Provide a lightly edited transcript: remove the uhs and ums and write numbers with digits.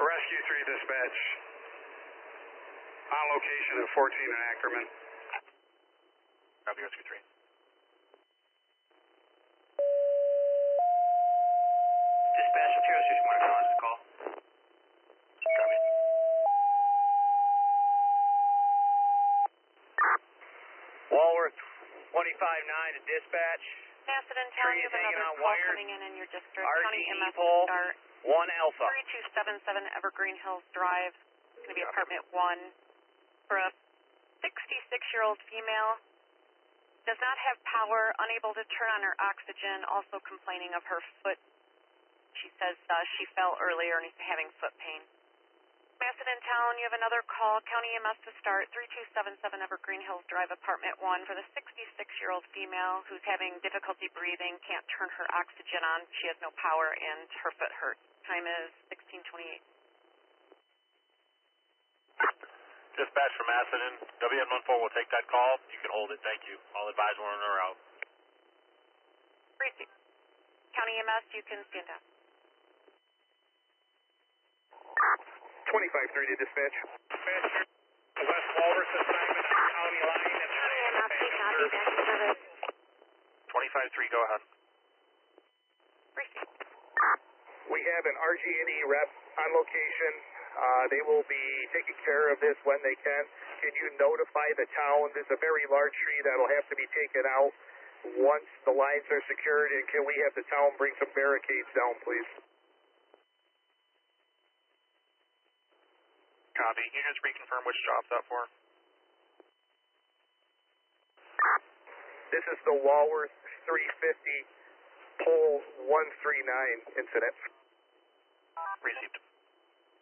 Rescue 3 dispatch. On location at 14 in Ackerman. Copy, Rescue 3. Dispatch, if you're just want to respond to the call. Copy. Walworth 25-9 to dispatch. Macedon Town, Tree you is have hanging another on call wires. coming in your district. County RTE MS pole, start 1 Alpha. 3277 Evergreen Hills Drive. It's going to be apartment 1 for a 66-year-old female. Does not have power, unable to turn on her oxygen, also complaining of her foot. She says she fell earlier and is having foot pain. Macedon Town, you have another call. County EMS to start 3277 Evergreen Hills Drive, apartment 1 for the 66-year-old female who's having difficulty breathing, can't turn her oxygen on. She has no power and her foot hurts. Time is 16:28. Dispatch from Macedon. WN14 will take that call. You can hold it. Thank you. I'll advise when we're out. Receive. County EMS, you can stand down. 25-3 to dispatch. Dispatch, West Walrus assignment on county line. County EMS, we copy back to service. 25-3, go ahead. Receive. We have an RG&E rep on location. They will be taking care of this when they can. Can you notify the town? There's a very large tree that'll have to be taken out once the lines are secured. And can we have the town bring some barricades down, please? Copy. Can you just reconfirm which job's that for? This is the Walworth 350 pole 139 incident. Received.